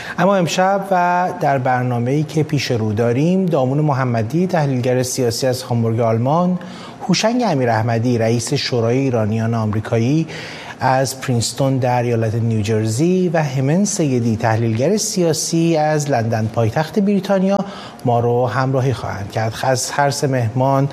اما امشب و در برنامه‌ای که پیش رو داریم، دامون محمدی تحلیلگر سیاسی از هامبورگ آلمان، هوشنگ امیراحمدی رئیس شورای ایرانیان آمریکایی از پرینستون در ایالت نیوجرسی و همن سیدی تحلیلگر سیاسی از لندن پایتخت بریتانیا ما رو همراهی خواهند کرد. از هر سه مهمان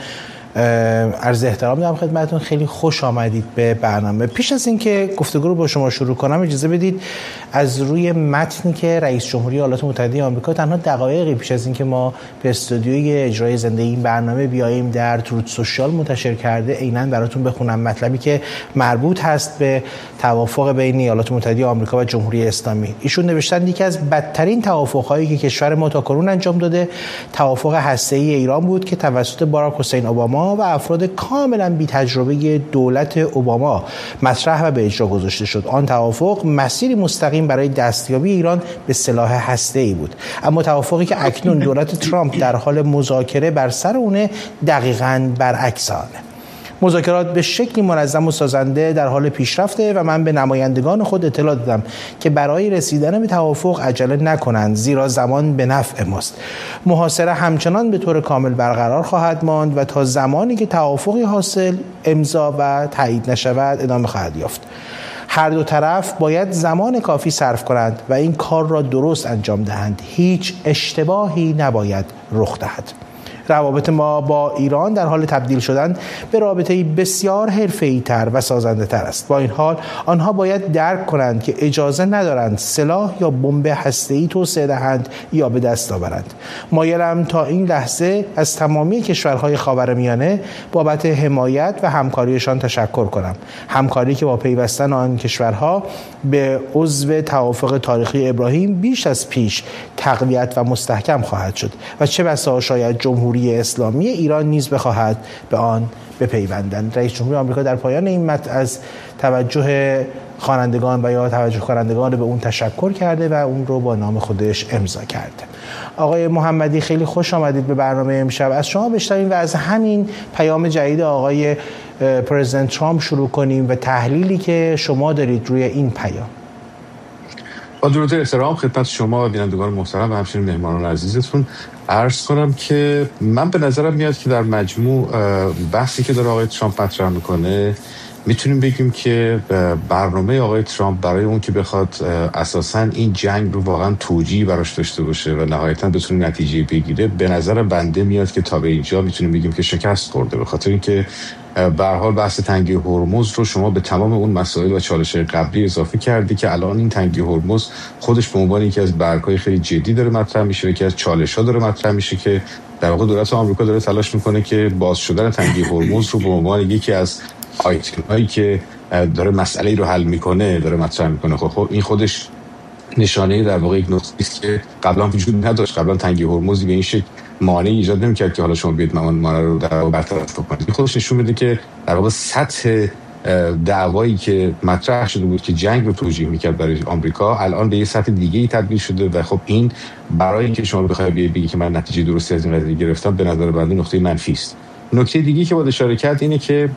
عرض احترام دارم خدمتتون. خیلی خوش آمدید به برنامه. پیش از اینکه گفتگو رو با شما شروع کنم اجازه بدید از روی متنی که رئیس جمهوری ایالات متحده آمریکا تنها دقایقی پیش از اینکه ما به استودیوی اجرای زنده این برنامه بیاییم در تروت سوشال منتشر کرده عیناً براتون بخونم، مطلبی که مربوط هست به توافق بین ایالات متحده آمریکا و جمهوری اسلامی. ایشون نوشتن یکی از بدترین توافق‌هایی که کشور ما تاکنون انجام داده توافق هسته‌ای ایران بود که توسط باراک حسین اوباما و افراد کاملا بی تجربه دولت اوباما مطرح و به اجرا گذاشته شد. آن توافق مسیری مستقیم برای دستیابی ایران به سلاح هسته‌ای بود، اما توافقی که اکنون دولت ترامپ در حال مذاکره بر سر اونه دقیقاً برعکس آنه. مذاکرات به شکلی منظم و سازنده در حال پیشرفته و من به نمایندگان خود اطلاع دادم که برای رسیدن به توافق عجله نکنند، زیرا زمان به نفع ماست. محاصره همچنان به طور کامل برقرار خواهد ماند و تا زمانی که توافقی حاصل امضا و تایید نشود ادامه خواهد یافت. هر دو طرف باید زمان کافی صرف کنند و این کار را درست انجام دهند. هیچ اشتباهی نباید رخ دهد. روابط ما با ایران در حال تبدیل شدن به رابطه‌ای بسیار حرفه‌ای‌تر و سازنده‌تر است. با این حال آنها باید درک کنند که اجازه ندارند سلاح یا بمب هسته‌ای توسعه دهند یا به دست آورند. مایلم تا این لحظه از تمامی کشورهای خاورمیانه بابت حمایت و همکاریشان تشکر کنم. همکاری که با پیوستن آن کشورها به عضو توافق تاریخی ابراهیم بیش از پیش تقویت و مستحکم خواهد شد و چه بسا شاید جمهوری اسلامی ایران نیز بخواهد به آن بپیوندند. رئیس جمهوری آمریکا در پایان این متن از توجه خوانندگان و یا توجه کنندگان به اون تشکر کرده و اون رو با نام خودش امضا کرده. آقای محمدی خیلی خوش آمدید به برنامه امشب. از شما بشنویم و از همین پیام جدید آقای پرزیدنت ترامپ شروع کنیم و تحلیلی که شما دارید روی این پیام. با درود و احترام خدمت شما بینندگان محترم و همچنین مهمانان عزیزتون عرض کنم که من به نظرم میاد که در مجموع بحثی که داره آقای ترامپ مطرح میکنه میتونیم بگیم که برنامه آقای ترامپ برای اون که بخواد اساساً این جنگ رو واقعا توجیهی براش داشته باشه و نهایتاً بتونه نتیجه بگیره، به نظر بنده میاد که تا به اینجا میتونیم بگیم که شکست خورده، به خاطر اینکه به هر حال بحث تنگی هرمز رو شما به تمام اون مسائل و چالش‌های قبلی اضافه کردی که الان این تنگی هرمز خودش به عنوان یکی از برگ‌های خیلی جدی داره مطرح میشه، یکی از چالش‌ها داره مطرح میشه که در واقع دولت آمریکا داره تلاش میکنه که باز شدن تنگی هرمز رو به عنوان یکی از آیتم‌هایی که داره مسئله رو حل میکنه داره مطرح میکنه. خب این خودش نشانه در واقع یک نقطه‌ای است که قبلا وجود نداشت. قبلا تنگی هرمزی به این شکل مانعی ایجاد نمی‌کرد که حالا شما بیاید مانع رو در واقع برطرف بکنید. این خودش نشون میده که در واقع سطح دعوایی که مطرح شده بود که جنگ رو توجیه می‌کرد برای آمریکا الان به یه سطح دیگه‌ای تبدیل شده و خب این برای اینکه شما بخواید بگید که من نتیجه درستی از این قضیه گرفتم به نظر بنده نقطه منفی است. نکته دیگه‌ای که باید اشاره کرد اینه که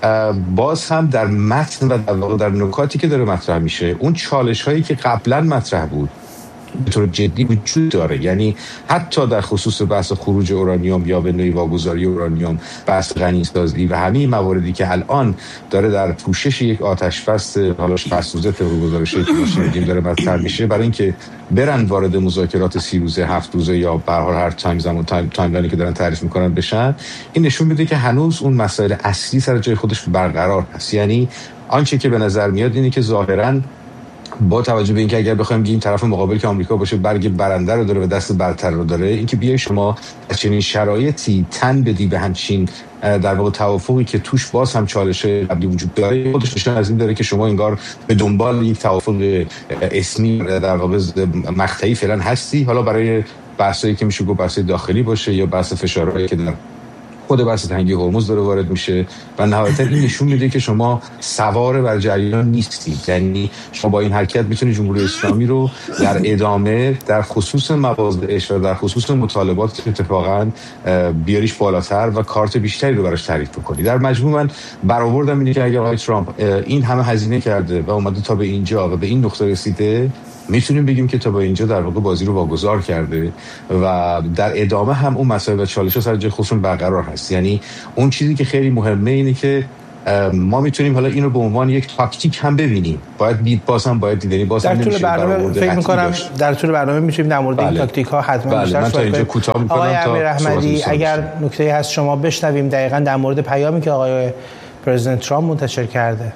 باز هم در متن و در واقع در نکاتی که داره مطرح میشه اون چالش‌هایی که قبلا مطرح بود به طور جدی وجود داره. یعنی حتی در خصوص بحث خروج اورانیوم یا به نوعی واگذاری اورانیوم، بحث غنیسازی و همه مواردی که الان داره در پوشش یک آتش‌بس حالا فرسوده تروگذارشی که می‌شنیدیم داره مطرح میشه، برای اینکه برن وارد مذاکرات 30 روزه 7 روزه یا به هر تایملاینی که دارن تعریف میکنن بشن، این نشون میده که هنوز اون مسائل اصلی سر جای خودش برقرار هست. یعنی آنچه که به نظر میاد اینه که ظاهراً با توجه به اینکه اگر بخوایم بگیم طرف مقابل که آمریکا باشه برگ برنده رو داره و دست برتر رو داره، اینکه بیای شما از چنین شرایطی تن بدی به همچین در واقع توافقی که توش باز هم چالش قبلی وجود داره، خودش نشون از این داره که شما انگار به دنبال یک توافق اسمی در واقع مقطعی فعلا هستی، حالا برای بحثایی که میشه گفت بحث داخلی باشه یا بحث فشارهایی که در خود بحث تنگی هرمز داره وارد میشه و نهایتا این نشون میده که شما سوار بر جریان نیستید. یعنی شما با این حرکت میتونید جمهوری اسلامی رو در ادامه در خصوص مواضعش و در خصوص مطالبات اتفاقا بیاریش بالاتر و کارت بیشتری رو براش تعریف بکنید. در مجموع من برآوردم اینه که اگر آقای ترامپ این همه هزینه کرده و اومده تا به اینجا و به این نقطه رسیده، میتونیم بگیم که تا با اینجا در واقع بازی رو واگذار کرده و در ادامه هم اون مسائل و چالش‌ها سر جای خودشون برقرار هست. یعنی اون چیزی که خیلی مهمه اینه که ما میتونیم حالا اینو به عنوان یک تاکتیک هم ببینیم. باید دیدنی باز در طول برنامه فکر می‌کنم در طول برنامه میتونیم در مورد این تاکتیک ها حتما بیشتر صحبت کنیم. آقای امیررحمدی اگر نکته‌ای هست شما بشنویم دقیقاً در مورد پیامی که آقای پرزیدنت ترامپ منتشر کرده.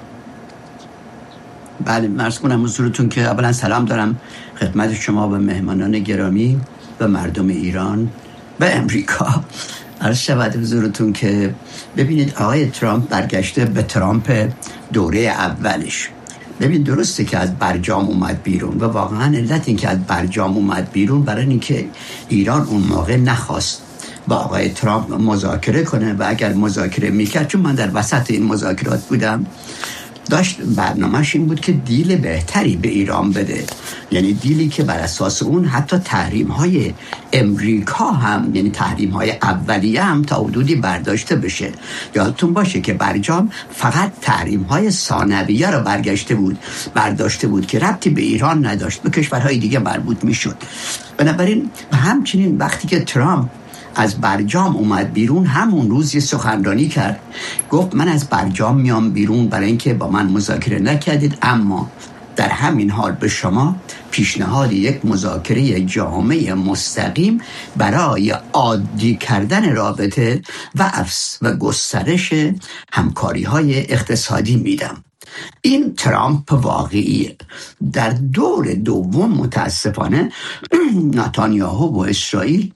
بله، عرض کنم حضورتون که اولا سلام دارم خدمت شما و مهمانان گرامی و مردم ایران و امریکا. عرض شود حضورتون که ببینید آقای ترامپ برگشته به ترامپ دوره اولش. ببین درسته که از برجام اومد بیرون و واقعا علت این که از برجام اومد بیرون برای اینکه ایران اون موقع نخواست با آقای ترامپ مذاکره کنه و اگر مذاکره میکرد، چون من در وسط این مذاکرات بودم، داشت برنامه‌اش این بود که دیل بهتری به ایران بده، یعنی دیلی که بر اساس اون حتی تحریم‌های امریکا هم، یعنی تحریم‌های اولیه هم تا حدودی برداشته بشه. یادتون باشه که برجام فقط تحریم‌های ثانویه رو برداشته بود که ربطی به ایران نداشت، به کشورهای دیگه مربوط میشد. بنابراین همچنین وقتی که ترامپ از برجام اومد بیرون، همون روز یه سخنرانی کرد، گفت من از برجام میام بیرون برای اینکه با من مذاکره نکردید، اما در همین حال به شما پیشنهاد یک مذاکره جامع مستقیم برای عادی کردن رابطه و گسترش همکاری‌های اقتصادی میدم. این ترامپ واقعیه. در دور دوم متاسفانه نتانیاهو و اسرائیل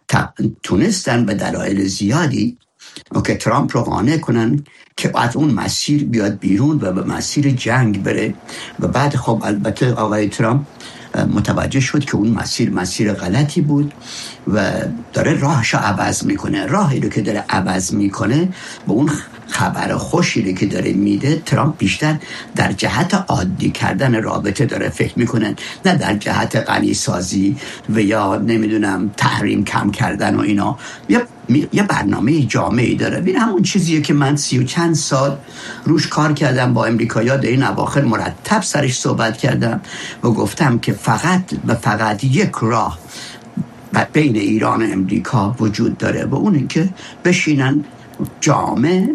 تونستن به دلایل زیادی که ترامپ رو قانع کنن که از اون مسیر بیاد بیرون و به مسیر جنگ بره. و بعد خب البته آقای ترامپ متوجه شد که اون مسیر غلطی بود و داره راهشو عوض میکنه. راهی رو که داره عوض میکنه به اون خبر خوشی که داره میده، ترامپ بیشتر در جهت عادی کردن رابطه داره فکر میکنه، نه در جهت غنی سازی و یا نمیدونم تحریم کم کردن و اینا. یه برنامه جامعی داره. ببین همون چیزیه که من 30 و چند سال روش کار کردم با امریکایی‌ها، در این اواخر مرتب سرش صحبت کردم و گفتم که فقط یک راه بین ایران و امریکا وجود داره و اون این که بشینن جامع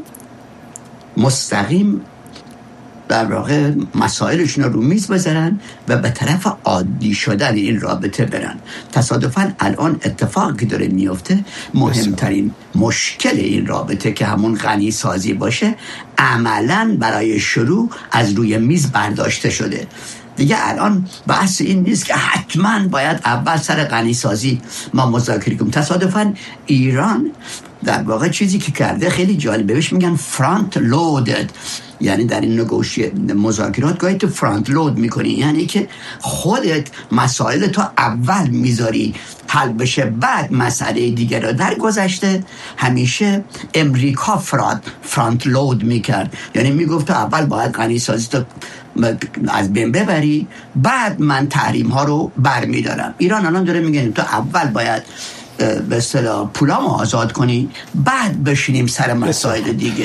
مستقیم در واقع مسائلشون رو میز بذارن و به طرف عادی شدن این رابطه برن. تصادفاً الان اتفاقی داره میفته، مهمترین مشکل این رابطه که همون غنی سازی باشه عملاً برای شروع از روی میز برداشته شده. دیگه الان بحث این نیست که حتما باید اول سر غنی سازی ما مذاکره کنیم. تصادفاً ایران در واقع چیزی که کرده خیلی جالبه، بهش میگن فرانت لودد، یعنی در این مذاکرات گاهی تو فرانت لود میکنی، یعنی که خودت مسائل تو اول میذاری حل بشه، بعد مسئله دیگه رو. در گذشته همیشه امریکا فرانت لود میکرد، یعنی میگفت تو اول باید غنی سازی تو از بین ببری، بعد من تحریم ها رو برمیدارم. ایران الان داره میگه تو اول باید به اصطلاح پولامو آزاد کنی، بعد بشینیم سر مسائل دیگه.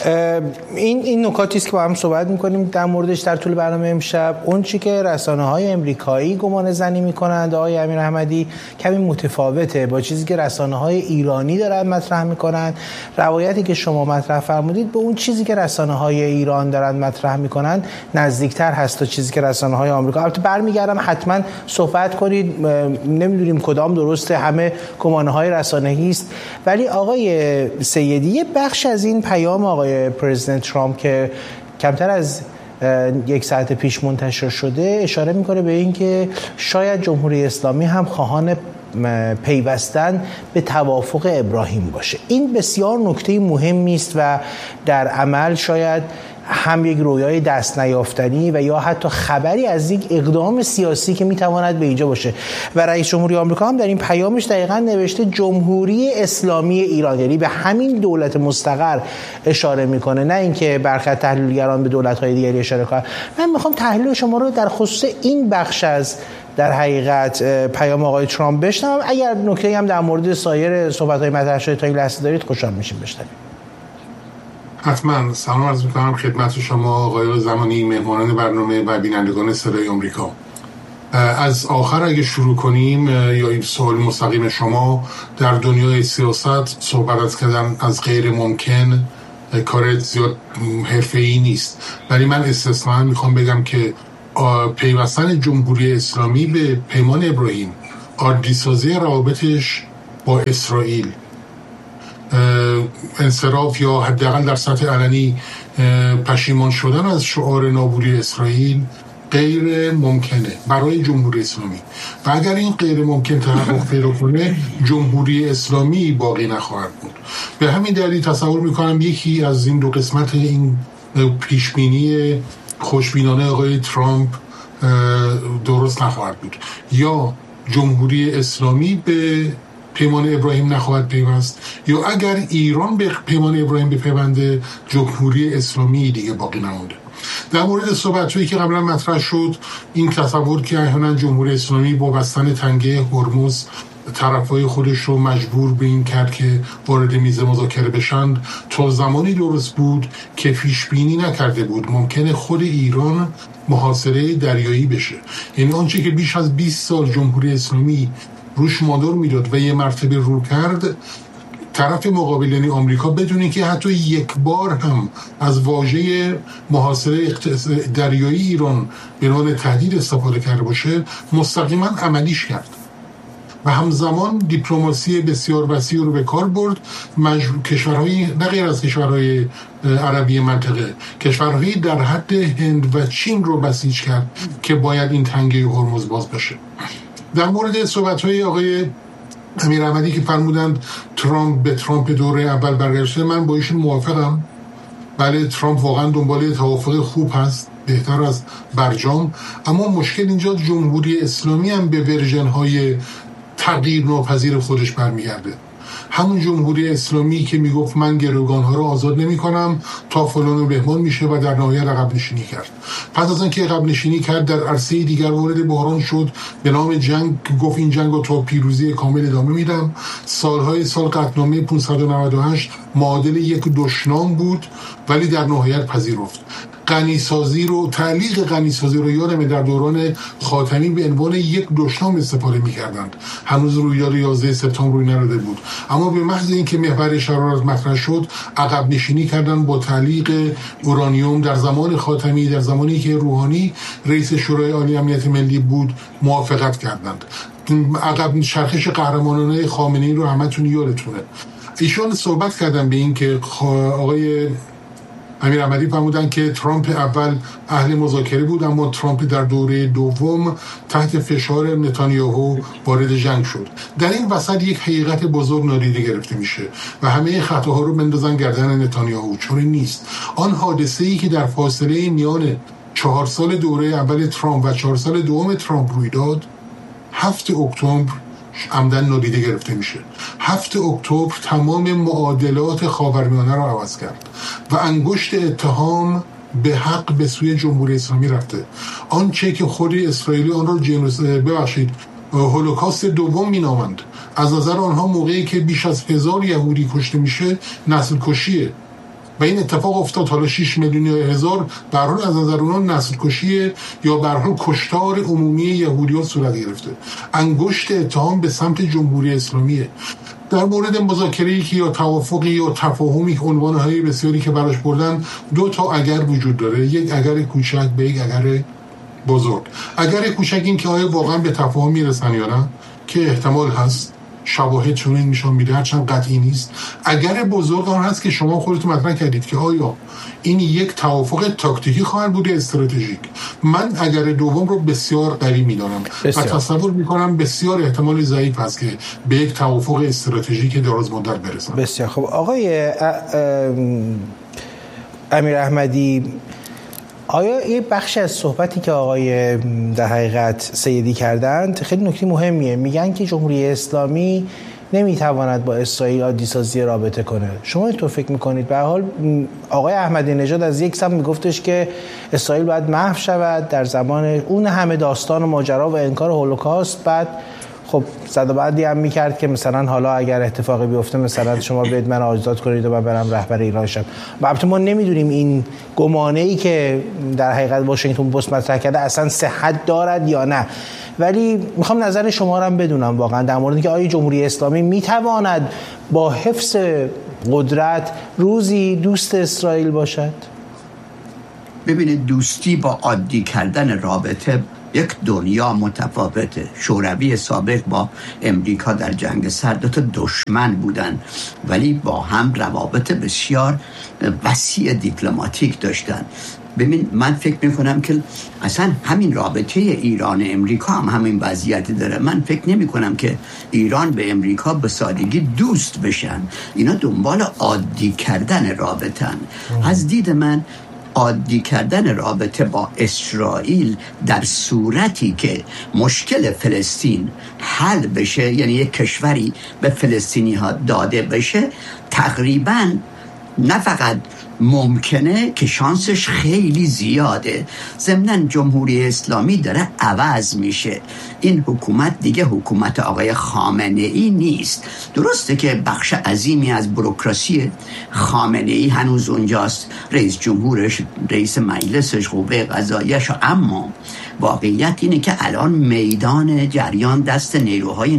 این نکاتی است که با هم صحبت میکنیم در موردش در طول برنامه امشب. اون چی که رسانه‌های امریکایی گمان زنی میکنند آقای امیررحمدی کمی متفاوته با چیزی که رسانه‌های ایرانی دارن مطرح میکنن. روایتی که شما مطرح فرمودید به اون چیزی که رسانه‌های ایران دارن مطرح میکنن نزدیکتر هست تا چیزی که رسانه‌های آمریکا. البته برمیگردم حتما صحبت کنید، نمیدونیم کدام درسته، همه گمانه‌های رسانه‌ای است. ولی آقای سیدی، یه بخش از این پیام آقای پرزیدنت ترامپ که کمتر از 1 ساعت پیش منتشر شده اشاره میکنه به این که شاید جمهوری اسلامی هم خواهان پیوستن به توافق ابراهیم باشه. این بسیار نکته مهمی است و در عمل شاید هم یک رویای دست نیافتنی و یا حتی خبری از یک اقدام سیاسی که میتواند به اینجا باشه. و رئیس جمهوری آمریکا هم در این پیامش دقیقاً نوشته جمهوری اسلامی ایران، یعنی به همین دولت مستقر اشاره میکنه، نه اینکه برخی تحلیلگران به دولت‌های دیگری اشاره کنن. من میخوام تحلیل شما رو در خصوص این بخش از در حقیقت پیام آقای ترامپ بشنوم. اگر نکته‌ای هم در مورد سایر صحبت‌های مطرح شده تا این لحظه دارید خوشحال میشیم بشنویم. حتما. سلام عرض می‌کنم خدمت شما آقای زمانی، مهمانان برنامه و بینندگان صدای آمریکا. از آخر اگه شروع کنیم یا این سوال مستقیم شما، در دنیای سیاست صحبت کردن از غیر ممکن کار زیاد حرفه‌ای نیست، ولی من استثنا میخوام بگم که پیوستن جمهوری اسلامی به پیمان ابراهیم، عادی‌سازی روابطش با اسرائیل، انصراف یا حداقل در سطح علنی پشیمان شدن از شعار نابودی اسرائیل غیر ممکنه برای جمهوری اسلامی و اگر این غیر ممکن تحقق پیدا کنه جمهوری اسلامی باقی نخواهد بود. به همین دلیل تصور میکنم یکی از این دو قسمت این پیشبینی خوشبینانه آقای ترامپ درست نخواهد بود، یا جمهوری اسلامی به پیمان ابراهیم نخواهد پیوست، یا اگر ایران به پیمان ابراهیم بپیونده جمهوری اسلامی دیگه باقی نمونده. در مورد صحبت‌هایی که قبلا مطرح شد، این تصور که احیانا جمهوری اسلامی با بستن تنگه هرمز طرفای خودش رو مجبور به این کرد که وارد میز مذاکره بشن، تا زمانی درست بود که پیش بینی نکرده بود ممکنه خود ایران محاصره دریایی بشه. یعنی آنچه که بیش از 20 سال جمهوری اسلامی روش مادر میداد و یه مرتبه رو کرد، طرف مقابل یعنی آمریکا بدون اینکه حتی یک بار هم از واژه محاصره دریایی ایران به عنوان تهدید استفاده کرده باشه، مستقیما عملیش کرد و همزمان دیپلماسی بسیار وسیع رو به کار برد. کشورهای نه غیر از کشورهای عربی منطقه، کشورهایی در حد هند و چین رو بسیج کرد که باید این تنگه هرمز باز بشه. در مورد صحبت‌های آقای امیرحمدی که فرمودند ترامپ دوره اول برگشته، من با ایشون موافقم. بله، ترامپ واقعا دنبال توافق خوب هست، بهتر از برجام، اما مشکل اینجا جمهوری اسلامی هم به ورژن‌های تغییر ناپذیر خودش برمیگرده. همون جمهوری اسلامی که میگفت من گروگان‌ها رو آزاد نمی‌کنم تا فلان و بهمان میشه و در نهایت عقب نشینی کرد. پس از اینکه عقب نشینی کرد در عرصه دیگر وارد بحران شد، به نام جنگ گفت این جنگ رو تا پیروزی کامل ادامه میدم. سالهای سال قطعنامه 598 معادل یک دشنام بود ولی در نهایت پذیرفت. غنیسازی رو یادمه در دوران خاتمی به عنوان یک دشنام استفاده می‌کردند. هنوز رویداد 11 سپتامبر روی نرده بود، اما به محض اینکه محور شرارت مطرح شد عقب نشینی کردن با تعلیق اورانیوم. در زمان خاتمی، در زمانی که روحانی رئیس شورای عالی امنیت ملی بود، موافقت کردند. عقب چرخش قهرمانانه خامنه‌ای رو همتون یادتونه. ایشون صحبت کردن به این که آقای امیرحمدی فرمودن که ترامپ اول اهل مذاکره بود، اما ترامپ در دوره دوم تحت فشار نتانیاهو وارد جنگ شد. در این وسط یک حقیقت بزرگ نادیده گرفته میشه و همه خطاها رو بندازن گردن نتانیاهو، چون نیست. آن حادثه‌ای که در فاصله میان 4 سال دوره اول ترامپ و 4 سال دوم ترامپ روی داد، 7 اکتبر عمدن نادیده گرفته میشه. 7 اکتبر تمام معادلات خاورمیانه رو عوض کرد و انگشت اتهام به حق به سوی جمهوری اسلامی رفته. آنچه که خود اسرائیلی آن را هولوکاست دوم مینامند، از نظر آنها موقعی که بیش از 1000 یهودی کشته میشه نسل کشیه و این اتفاق افتاد. حالا 6 میلیون یا 1000 به هر حال از نظر اونها نسل کشیه یا به هر حال کشتار عمومی یهودیان صورت گرفته. انگشت اتهام به سمت جمهوری اسلامیه. در مورد مذاکره‌ای که یا توافقی یا تفاهمی عنوان‌های بسیاری که براش بردن، 2 تا اگر وجود داره، یک اگر کوچک به یک اگر بزرگ. اگر کوچک این که آیا واقعا به تفاهم میرسن یا نه، که احتمال هست، شواهد چون این نشان میده، هرچند قطعی نیست. اگر بزرگ آن هست که شما خودتون مطرح کردید که آیا این یک توافق تاکتیکی خواهد بوده استراتژیک. من اگر دوم رو بسیار قوی میدانم و تصور میکنم بسیار احتمال ضعیف هست که به یک توافق استراتژیک دراز مدت برسن. بسیار خب آقای امیرحمدی، آیا یه بخش از صحبتی که آقای در حقیقت سیدی کردند خیلی نکته مهمیه؟ میگن که جمهوری اسلامی نمیتواند با اسرائیل عادی‌سازی رابطه کنه. شما اینطور فکر میکنید؟ به هر حال آقای احمدی نژاد از یک سمت میگفتش که اسرائیل باید محو شود در زمان اون همه داستان و ماجرا و انکار هولوکاست، بعد خب صد و بعدی هم میکرد که مثلا حالا اگر اتفاقی بیفته مثلا شما بیاید من آزاد کنید و من برم رهبر ایران شم. البته ما نمیدونیم این گمانه‌ای که در حقیقت واشنگتن پست مطرح کرده اصلا صحت دارد یا نه، ولی میخوام نظر شما رو هم بدونم واقعا در مورد اینکه آیا جمهوری اسلامی میتواند با حفظ قدرت روزی دوست اسرائیل باشد؟ ببینید، دوستی با عادی کردن رابطه یک دنیا متفاوته. شوروی سابق با امریکا در جنگ سرد دو تا دشمن بودن، ولی با هم روابط بسیار وسیع دیپلماتیک داشتن. ببین، من فکر میکنم که اصلا همین رابطه ایران امریکا هم همین وضعیتی داره. من فکر نمی کنم که ایران به امریکا به سادگی دوست بشن. اینا دنبال عادی کردن رابطن. از دید من عادی کردن رابطه با اسرائیل در صورتی که مشکل فلسطین حل بشه، یعنی یک کشوری به فلسطینی ها داده بشه، تقریباً نه فقط ممکنه که شانسش خیلی زیاده. ضمناً جمهوری اسلامی داره عوض میشه. این حکومت دیگه حکومت آقای خامنه ای نیست. درسته که بخش عظیمی از بوروکراسی خامنه ای هنوز اونجاست، رئیس جمهورش، رئیس مجلسش، قوه قضاییش، اما واقعیت اینه که الان میدان جریان دست نیروهای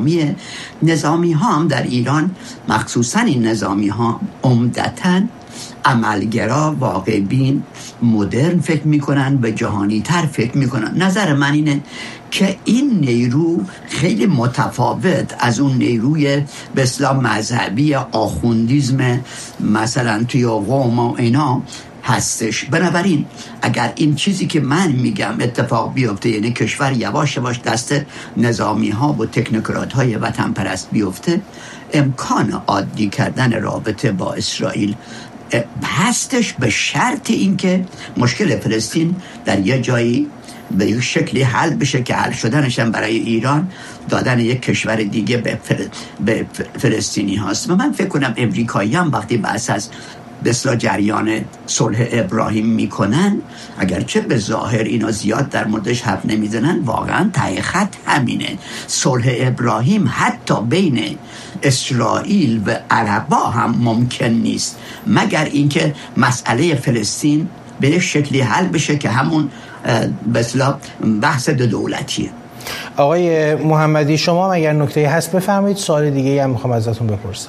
نظامی ها هم در ایران، مخصوصا این نظامی ها عمدتاً عملگرا، واقع بین، مدرن فکر میکنن، به جهانی تر فکر میکنن. نظر من اینه که این نیرو خیلی متفاوت از اون نیروی به اصطلاح مذهبی آخوندیزم مثلا توی قم و اینا هستش. بنابراین اگر این چیزی که من میگم اتفاق بیفته، یعنی کشور یواش یواش دست نظامی ها و تکنوکرات های وطن پرست بیفته، امکان عادی کردن رابطه با اسرائیل هستش، به شرط اینکه مشکل فلسطین در یه جایی به یک شکلی حل بشه که حل شدنش هم برای ایران دادن یک کشور دیگه به فلسطینی هاست. و من فکر کنم امریکایی هم وقتی بحث از بسلا جریان صلح ابراهیم میکنن، اگرچه به ظاهر اینا زیاد در موردش حرف نمیزنن، واقعا ته خط همینه. صلح ابراهیم حتی بین اسرائیل و عربا هم ممکن نیست، مگر اینکه مسئله فلسطین به یک شکلی حل بشه که همون بسلا بحث دو دولتیه. آقای محمدی، شما اگر نکته‌ای هست بفرمایید. سوال دیگه هم میخوام ازتون بپرسم.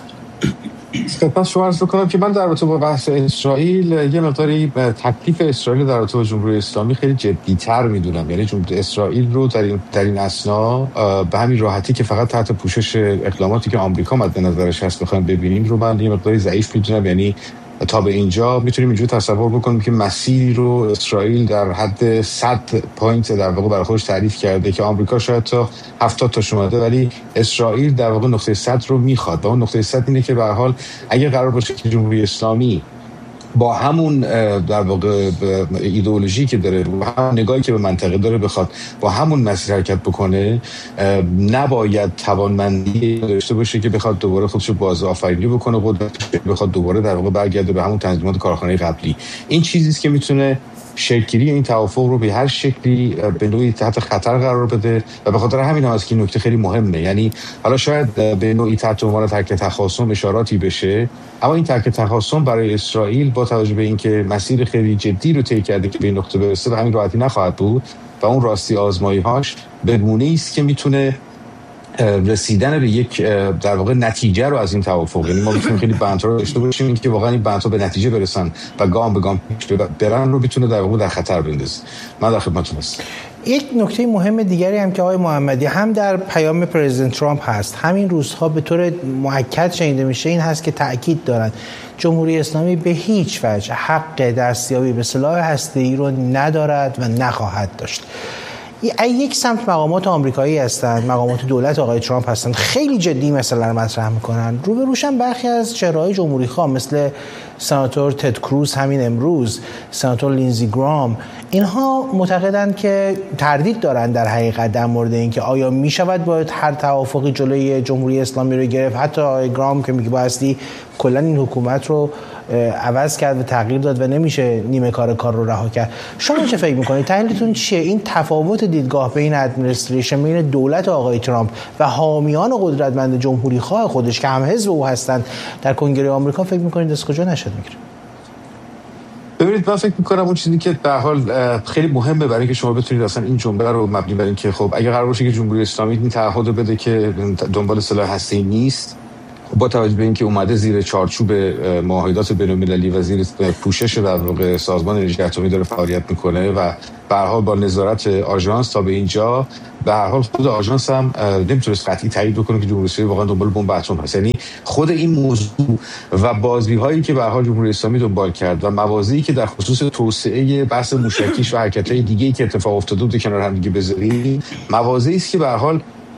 پس شما عرض بکنم که من در رابطه با بحث اسرائیل یه مقداری تکلیف اسرائیل در رابطه با جمهوری اسلامی خیلی جدی‌تر میدونم. یعنی جمهوری اسرائیل رو در این اثنا به همین راحتی که فقط تحت پوشش اقداماتی که آمریکا مد نظرش هست بخوایم ببینیم رو من یه مقداری ضعیف میدونم. یعنی تا به اینجا میتونیم اینجوری تصور بکنیم که مسیر رو اسرائیل در حد 100 پوینت در واقع برای خودش تعریف کرده که آمریکا شاید تا 70 تاش اومده، ولی اسرائیل در واقع نقطه 100 رو میخواد. و اون نقطه 100 اینه که به هر حال اگه قرار باشه که جمهوری اسلامی با همون در واقع ایدئولوژی که داره، با همون نگاهی که به منطقه داره، بخواد با همون مسیر حرکت بکنه، نباید توانمندی داشته باشه که بخواد دوباره خودش رو بازآفرینی بکنه، بخواد دوباره در واقع برگرده به همون تنظیمات کارخانه قبلی. این چیزی است که میتونه شکلی این توافق رو به هر شکلی به نوعی تحت خطر قرار بده و به خاطر همین هم است که این نکته خیلی مهمه. یعنی حالا شاید به نوعی تحت عنوان ترک تخاصم اشاراتی بشه، اما این ترک تخاصم برای اسرائیل با توجه به اینکه مسیر خیلی جدی رو طی کرده که به این نقطه برسه، به همین راحتی نخواهد بود و اون راستی آزمایی‌هاش به گونه‌ای است که میتونه رسیدن به یک در واقع نتیجه رو از این توافق، یعنی ما میتونیم خیلی بندها رو داشته باشیم این که واقعا این بندها به نتیجه برسن و گام به گام برن رو میتونه در واقع در خطر بندازه. من در خدمتتون هستم. یک نکته مهم دیگری هم که آقای محمدی هم در پیام پرزیدنت ترامپ هست، همین روزها به طور مؤکد شنیده میشه، این هست که تأکید دارند جمهوری اسلامی به هیچ وجه حق دستیابی به سلاح هسته‌ای رو ندارد و نخواهد داشت. یک سمت مقامات آمریکایی هستند، مقامات دولت آقای ترامپ هستند، خیلی جدی مسئله رو مطرح میکنن. روبروش هم برخی از چهره‌های جمهوری خواه مثل سناتور تد کروز همین امروز، سناتور لینزی گرام، اینها معتقدند که تردید دارند در حقیقت در مورد اینکه آیا میشود باید هر توافقی جلوی جمهوری اسلامی رو گرفت. حتی آقای گرام که میگه بایستی کلا این حکومت رو عوض کرد و تغییر داد و نمیشه نیمه کار رو رها کرد. شما چه فکر میکنید؟ تحلیلتون چیه؟ این تفاوت دیدگاه بین ادمنستریشن، بین دولت آقای ترامپ و حامیان قدرتمند جمهوری خواه خودش که هم حزب او هستند در کنگره آمریکا، فکر میکنید از کجا نشد میگیره؟ ببینید من فکر می‌کنم اون چیزی که به حال خیلی مهمه برای اینکه شما بتونید اصلا این جمله رو مبنی بر اینکه خب اگه قرار باشه که جمهوری اسلامی این تعهد رو بده که دنبال سلاح هسته‌ای نیست، با توجه به اینکه اومده زیر چارچوب معاهدات بین‌المللی و زیر پوشش در واقع سازمان انرژی اتمی داره فعالیت میکنه و به هر حال با نظارت آژانس تا به اینجا، به هر حال خود آژانس هم نمیتونست قطعی تایید بکنه که جمهوری اسلامی واقعا دنبال بمب اتم هست. یعنی خود این موضوع و بازی‌هایی که به هر حال جمهوری اسلامی دنبال کرد و موازی که در خصوص توسعه بحث موشکیش و حرکت‌های دیگه‌ای که اتفاق افتاده بود کنار هم دیگه بذاریم، موازی است که به هر حال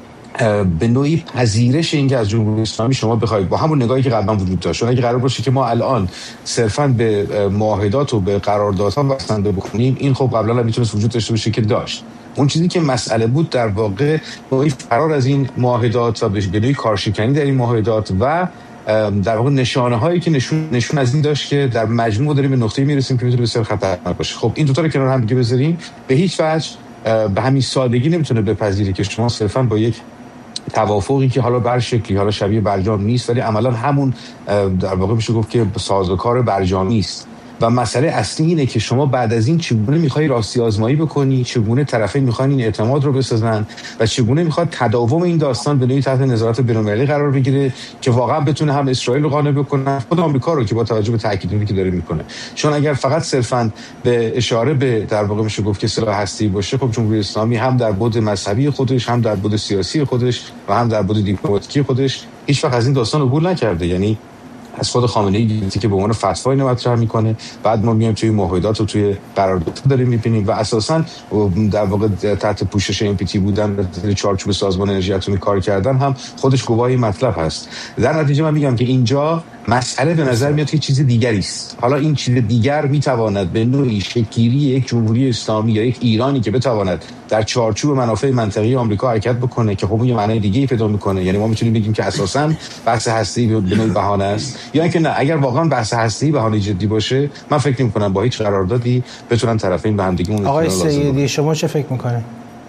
به نوعی پذیرش این که از جمهوری اسلامی شما بخواید با همون نگاهی که قبلا وجود داشت، اگه قرار باشه که ما الان صرفاً به معاهدات و به قراردادها بسنده بکنیم، این خب قبلا هم میتونست وجود داشته باشه که داشت. اون چیزی که مسئله بود در واقع نوعی فرار از این معاهدات و به نوعی کارشکنی در این معاهدات و در واقع نشانه هایی که نشون از این داشت که در مجموع داریم به نقطه‌ای میرسیم که میتونه بسیار خطرناک باشه. خب این دو تا رو کنار هم دیگه بذاریم، به هیچ وجه به همین سادگی نمیتونه بپذیره که شما صرفاً با یک توافقی که حالا بر شکلی حالا شبیه برجام نیست ولی عملا همون در واقع میشه گفت که سازوکار برجامی است. و مسئله اصلی اینه که شما بعد از این چگونه میخوای راستی آزمایی بکنی، چگونه طرفین میخوان این اعتماد رو بسازن و چگونه میخواد تداوم این داستان به نوعی تحت نظارت بین‌المللی قرار بگیره که واقعا بتونه هم اسرائیل رو قانع بکنه، خود آمریکا رو که با توجه به تاکیداتی که داره میکنه. چون اگر فقط صرفاً به اشاره به در واقع میشه گفت که سلاح هسته‌ای باشه، خب جمهوری اسلامی هم در بعد مذهبی خودش، هم در بعد سیاسی خودش و هم در بعد دیپلماتیکی خودش هیچ وقت از این داستان عبور نکرده. یعنی از خود خامنه‌ای که به عنوان فتوا اینو مطرح میکنه، بعد ما میایم توی معاهدات و توی قرارداد داریم میبینیم و اساساً در واقع تحت پوشش NPT بودن در چارچوب سازمان انرژی اتمی کار کردن هم خودش گواهی مطلب هست. در نتیجه من میگم که اینجا مسئله به نظر میاد که چیز دیگری است. حالا این چیز دیگر میتواند به نوعی شکل‌گیری یک جمهوری اسلامی یا یک ایرانی که بتواند در چارچوب منافع منطقه‌ای آمریکا حرکت بکنه که خب اون یه معنی دیگه‌ای پیدا میکنه. یعنی ما میتونیم بگیم که اساساً بحث هسته‌ای به نوعی بهانه است، یا اینکه نه، اگر واقعا بحث هسته‌ای بهانه جدی باشه من فکر نمی‌کنم با هیچ قراردادی بتونن طرفین به هم دیگه اون. آقای سیدی شما چه فکر می‌کنید؟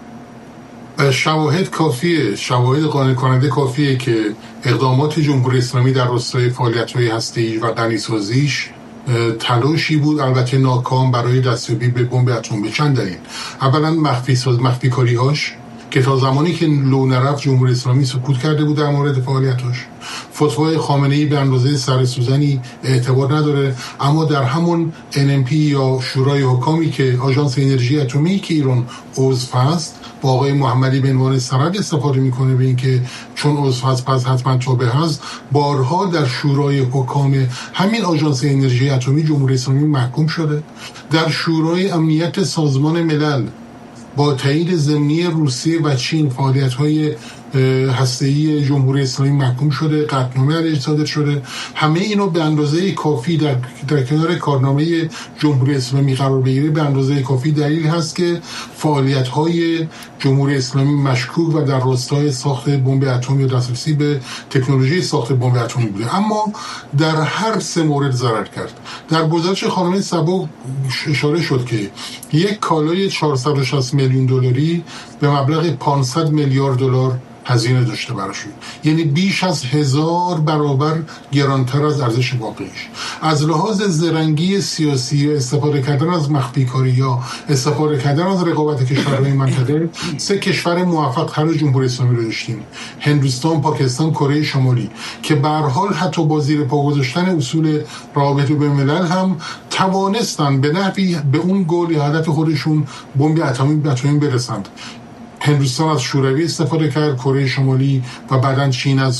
شواهد کافیه، شواهد قانع کننده کافیه که اقدامات جمهوری اسلامی در راستای فعالیت‌های هسته‌ای و غنی‌سازیش تلاشی بود، البته ناکام، برای دستیابی به بمب اتم. به چند دلیل. اولا مخفی کاری‌هاش که تا زمانی که لو نرفت جمهوری اسلامی سکوت کرده بود در مورد فعالیتاش. فتوای خامنه‌ای به اندازه سر سوزنی اعتبار نداره، اما در همون NMP یا شورای حکامی که آژانس انرژی اتمی که ایران عضو است، با آقای محمدی به عنوان سند استفاده میکنه به اینکه چون عضو هست پس حتما تابع هست. بارها در شورای حکام همین آژانس انرژی اتمی جمهوری اسلامی محکوم شده. در شورای امنیت سازمان ملل با تایید ضمنی روسیه و چین فعالیت‌های هسته‌ای جمهوری اسلامی محکوم شده، قطعنامه علیهش صادر شده. همه اینو به اندازه کافی در کنار کارنامه جمهوری اسلامی قرار بگیره، به اندازه کافی دلیل هست که فعالیت‌های جمهوری اسلامی مشکوک و در راستای ساخت بمب اتمی و دسترسی به تکنولوژی ساخت بمب اتمی بوده، اما در هر سه مورد ضرر کرد. در گزارش خانم صبا اشاره شد که یک کالای 460 میلیون دلاری به مبلغ 500 میلیارد دلار هزینه داشته براشون، یعنی بیش از 1000 برابر گرانتر از ارزش واقعیش. از لحاظ زرنگی سیاسی، استفاده کردن از مخفی کاری یا استفاده کردن از رقابت کشورهای منطقه، سه کشور موفق تر جمهوری اسلامی رو داشتیم: هندوستان، پاکستان، کره شمالی، که به هر حال حتی با زیر پا گذاشتن اصول روابط بین‌الملل هم توانستن به نحوی به اون گل یا هدف خودشون بمب اتمی برسند. هندوستان از شوروی استفاده کرد، کره شمالی و بعداً چین از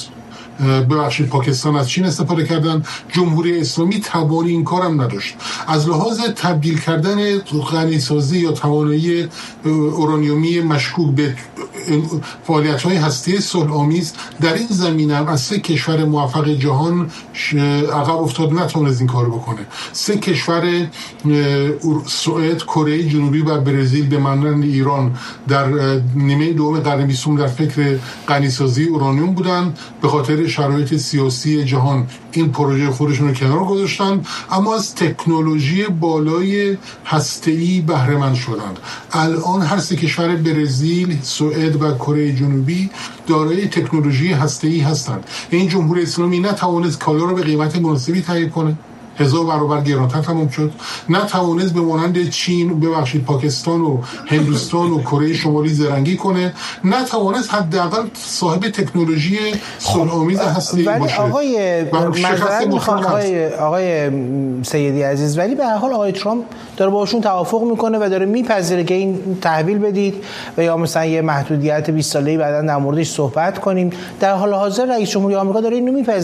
پاکستان از چین استفاده کردن. جمهوری اسلامی توان این کارم نداشت. از لحاظ تبدیل کردن غنی‌سازی یا توانایی اورانیومی مشکوک به فعالیت‌های هسته‌ای صلح‌آمیز در این زمینه هم از سه کشور موفق جهان عقب افتاد، نتونست این کارو بکنه. سه کشور سوئد، کره جنوبی و برزیل به مانند ایران در نیمه دوم قرن 20 در فکر غنی‌سازی اورانیوم بودن. به خاطر شرایط سیاسی جهان این پروژه خودشون رو کنار گذاشتن، اما از تکنولوژی بالای هسته‌ای بهره مند شدند. الان هر سه کشور برزیل، سوئد و کره جنوبی دارای تکنولوژی هسته‌ای هستند. این جمهوری اسلامی نتوانست کالا رو به قیمت مناسبی تهیه کنه، 1000 برابر گرانتر تمام شد. نتوانست به مانند چین، ببخشید پاکستان و هندوستان و کره شمالی زرنگی کنه، نتوانست حداقل صاحب تکنولوژی صلح‌آمیز هسته‌ای باشه. آقای سیدی عزیز، ولی به هر حال آقای ترامپ داره باشون توافق میکنه و داره میپذیره که این تحویل بدید و یا مثلا یه محدودیت 20 ساله‌ای بعداً در موردش صحبت کنیم. در حال حاضر رئیس جمهوری آمریکا داره اینو میپذیره.